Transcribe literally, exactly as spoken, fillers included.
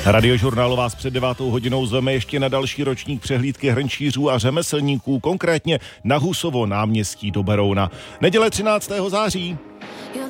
Radiožurnálu vás před devátou hodinou zveme ještě na další ročník přehlídky hrnčířů a řemeslníků, konkrétně na Husovo náměstí do Berouna. Neděle třináctého září.